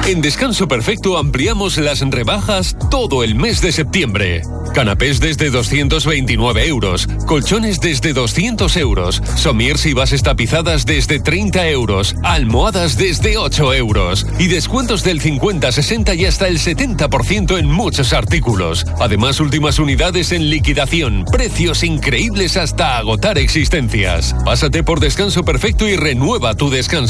En Descanso Perfecto ampliamos las rebajas todo el mes de septiembre. Canapés desde 229 euros, colchones desde 200 euros, sommiers y bases tapizadas desde 30 euros, almohadas desde 8 euros y descuentos del 50, 60 y hasta el 70% en muchos artículos. Además, últimas unidades en liquidación, precios increíbles hasta agotar existencias. Pásate por Descanso Perfecto y renueva tu descanso.